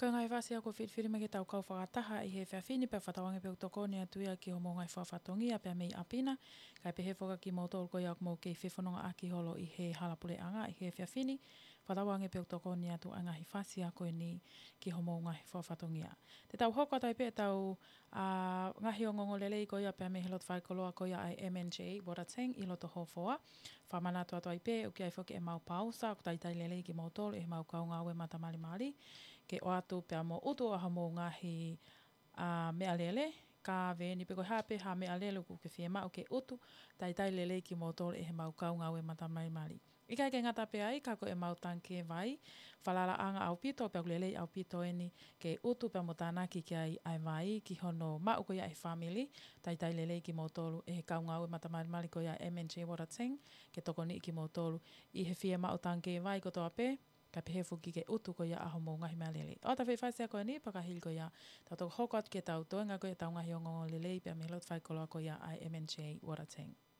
Ko ngai whasi ako whiri me ke tau kau whakataha i he whiawhini pe whatawangi pe utoko ni atuia ki homo ngai whawhatongi a pe mei apina. Kai pe he whaka ki mo tolu ko iak mo ke whiwhanonga aki holo i he halapule anga i he whiawhini. Whatawangi pe utoko ni atu angahi whasi ako ni ki homo ngai whawhatongi a. Te tau hoko tai pe tau ngahi o ngongo lele i ko ia pe me helot whaikoloa ko ia ai MNJ Warateng i loto hofoa. Whamana tua tua i pe uki ai whoki e mau pausa ko tai lele i ki mo tolu e mau kau ngā ue mata mali ke o atu pia mo utu o hamo ngahi mea lele, ka veni pe koe hape ha mea lele ku ke whiema o ke utu, tai lele ki mo tole e he mau kau ngau e mata mali. Ika ke ngata pe ai, ka ko e mau tanke vai, whalala anga au pito, pia lele au pito eni ke utu pia mo tānaki ki ai vai ki hono mau ko ia e family, tai lele ki mo tolu e he kau ngau e mata mali ko ia MNJ Warateng, ke toko ni ki mo tolu i he whiema o tanke vai ko toa pe, ka pehe fuki ke utu ko ia aho mo ngahi mea lele. O ta whewhaisia koe ni, pakahili ko ia tau toko hoko atu ke tau toenga ko ia tau ngahi o ngongo lele, pia me lot whaikoloa ko ia ai MNJ Warateng.